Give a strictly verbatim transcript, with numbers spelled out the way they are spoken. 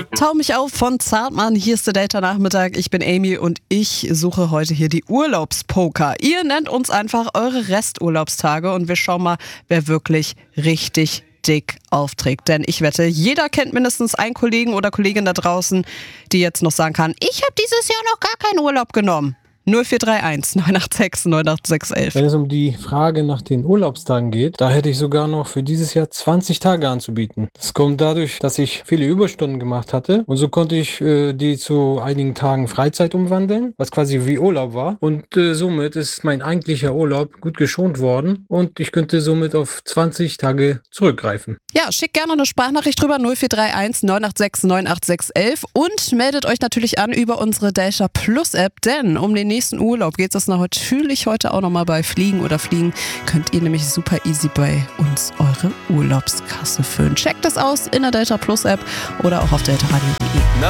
Tau mich auf von Zartmann, hier ist der Delta-Nachmittag, ich bin Amy und ich suche heute hier die Urlaubspoker. Ihr nennt uns einfach eure Resturlaubstage und wir schauen mal, wer wirklich richtig dick aufträgt. Denn ich wette, jeder kennt mindestens einen Kollegen oder Kollegin da draußen, die jetzt noch sagen kann, ich habe dieses Jahr noch gar keinen Urlaub genommen. null vier drei eins neun acht sechs neun acht sechs eins. Wenn es um die Frage nach den Urlaubstagen geht, da hätte ich sogar noch für dieses Jahr zwanzig Tage anzubieten. Das kommt dadurch, dass ich viele Überstunden gemacht hatte und so konnte ich äh, die zu einigen Tagen Freizeit umwandeln, was quasi wie Urlaub war. Und äh, somit ist mein eigentlicher Urlaub gut geschont worden und ich könnte somit auf zwanzig Tage zurückgreifen. Ja, schickt gerne eine Sprachnachricht drüber, null vier drei eins neun acht sechs neun acht sechs eins und meldet euch natürlich an über unsere Delta Plus App, denn um den nächsten Urlaub geht es natürlich heute auch nochmal bei Fliegen oder Fliegen. Könnt ihr nämlich super easy bei uns eure Urlaubskasse füllen. Checkt das aus in der Delta Plus App oder auch auf delta radio punkt de.